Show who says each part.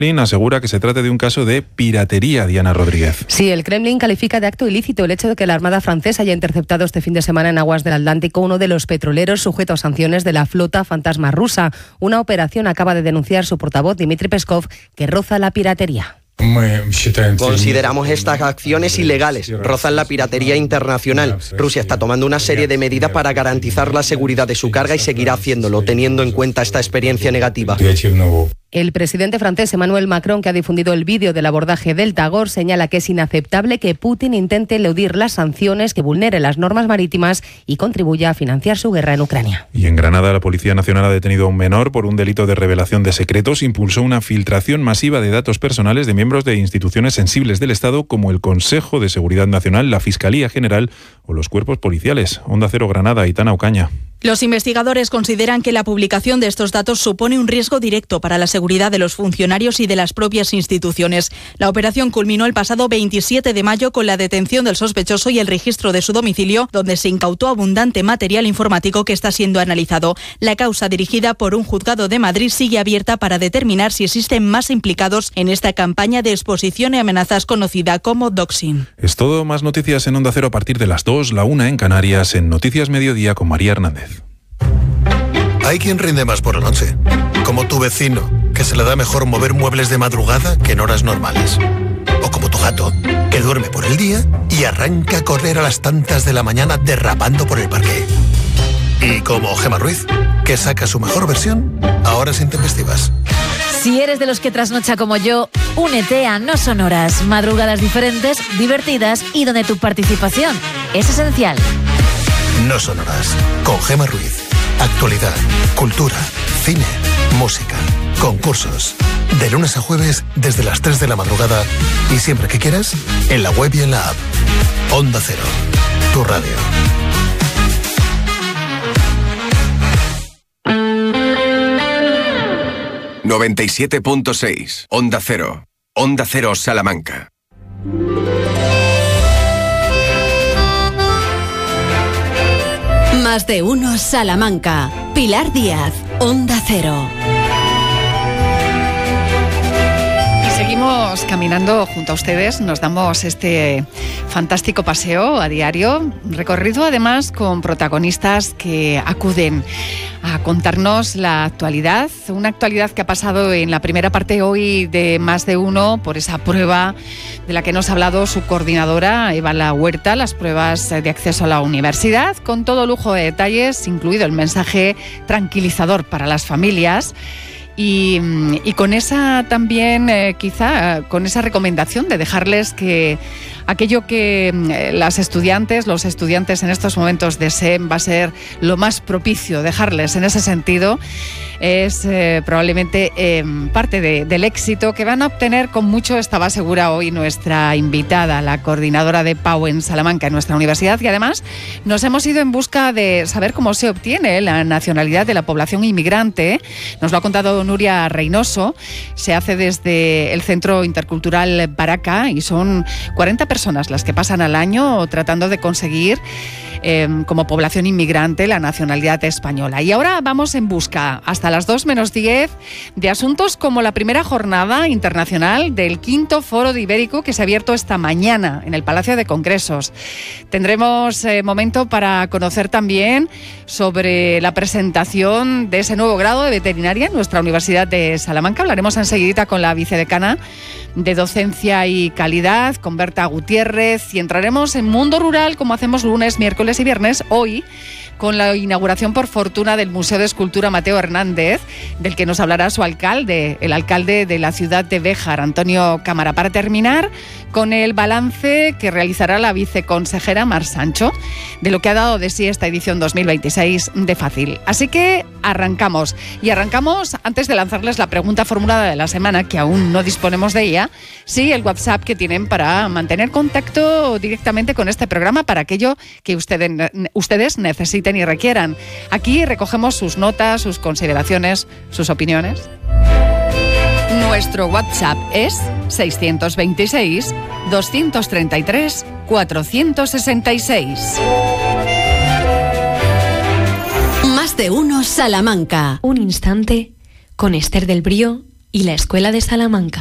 Speaker 1: asegura que se trata de un caso de piratería, Diana Rodríguez.
Speaker 2: Sí, el Kremlin califica de acto ilícito el hecho de que la Armada francesa haya interceptado este fin de semana en aguas del Atlántico uno de los petroleros sujetos a sanciones de la flota fantasma rusa. Una operación acaba de denunciar su portavoz Dmitry Peskov que roza la piratería.
Speaker 3: Consideramos estas acciones ilegales, rozan la piratería internacional. Rusia está tomando una serie de medidas para garantizar la seguridad de su carga y seguirá haciéndolo, teniendo en cuenta esta experiencia negativa.
Speaker 2: El presidente francés Emmanuel Macron, que ha difundido el vídeo del abordaje del Tagor, señala que es inaceptable que Putin intente eludir las sanciones, que vulnere las normas marítimas y contribuya a financiar su guerra en Ucrania.
Speaker 1: Y en Granada, la Policía Nacional ha detenido a un menor por un delito de revelación de secretos. Impulsó una filtración masiva de datos personales de miembros de instituciones sensibles del Estado, como el Consejo de Seguridad Nacional, la Fiscalía General o los cuerpos policiales. Onda Cero Granada, Aitana Ocaña.
Speaker 4: Los investigadores consideran que la publicación de estos datos supone un riesgo directo para la seguridad de los funcionarios y de las propias instituciones. La operación culminó el pasado 27 de mayo con la detención del sospechoso y el registro de su domicilio, donde se incautó abundante material informático que está siendo analizado. La causa, dirigida por un juzgado de Madrid, sigue abierta para determinar si existen más implicados en esta campaña de exposición y amenazas conocida como doxing.
Speaker 1: Es todo. Más noticias en Onda Cero a partir de las 2, la 1 en Canarias, en Noticias Mediodía con María Hernández.
Speaker 5: Hay quien rinde más por la noche, como tu vecino, que se le da mejor mover muebles de madrugada que en horas normales. O como tu gato, que duerme por el día y arranca a correr a las tantas de la mañana derrapando por el parque. Y como Gemma Ruiz, que saca su mejor versión a horas intempestivas.
Speaker 6: Si eres de los que trasnocha como yo, únete a No Son Horas. Madrugadas diferentes, divertidas y donde tu participación es esencial.
Speaker 5: No Son Horas, con Gemma Ruiz. Actualidad, cultura, cine, música, concursos. De lunes a jueves desde las 3 de la madrugada y siempre que quieras, en la web y en la app. Onda Cero, tu radio.
Speaker 7: ...97.6, Onda Cero. Onda Cero Salamanca.
Speaker 8: Más de uno Salamanca. Pilar Díaz, Onda Cero.
Speaker 9: Y seguimos caminando junto a ustedes, nos damos este fantástico paseo a diario, recorrido además con protagonistas que acuden a contarnos la actualidad, una actualidad que ha pasado en la primera parte hoy de Más de Uno por esa prueba de la que nos ha hablado su coordinadora Eva La Huerta, las pruebas de acceso a la universidad, con todo lujo de detalles, incluido el mensaje tranquilizador para las familias. Y con esa también, quizá, con esa recomendación de dejarles que aquello que los estudiantes en estos momentos deseen va a ser lo más propicio, dejarles en ese sentido, es probablemente parte del éxito que van a obtener con mucho, estaba segura hoy nuestra invitada, la coordinadora de PAU en Salamanca, en nuestra universidad, y además nos hemos ido en busca de saber cómo se obtiene la nacionalidad de la población inmigrante. Nos lo ha contado Nuria Reynoso, se hace desde el Centro Intercultural Baraca y son 40 personas las que pasan al año tratando de conseguir como población inmigrante la nacionalidad española. Y ahora vamos en busca, hasta las 2 menos 10, de asuntos como la primera jornada internacional del 5º Foro de Ibérico que se ha abierto esta mañana en el Palacio de Congresos. Tendremos momento para conocer también sobre la presentación de ese nuevo grado de veterinaria en nuestra Universidad de Salamanca. Hablaremos enseguidita con la vicedecana de Docencia y Calidad, con Berta Gutiérrez, y entraremos en mundo rural como hacemos lunes, miércoles y viernes, hoy con la inauguración por fortuna del Museo de Escultura Mateo Hernández, del que nos hablará su alcalde, el alcalde de la ciudad de Béjar, Antonio Cámara, para terminar con el balance que realizará la viceconsejera Mar Sancho de lo que ha dado de sí esta edición 2026 de Fácil. Así que arrancamos. Y arrancamos antes de lanzarles la pregunta formulada de la semana, que aún no disponemos de ella, sí el WhatsApp que tienen para mantener contacto directamente con este programa para aquello que ustedes necesiten y requieran. Aquí recogemos sus notas, sus consideraciones, sus opiniones. Nuestro WhatsApp es 626-233-466.
Speaker 8: Más de uno Salamanca.
Speaker 10: Un instante con Esther del Brío y la Escuela de Salamanca.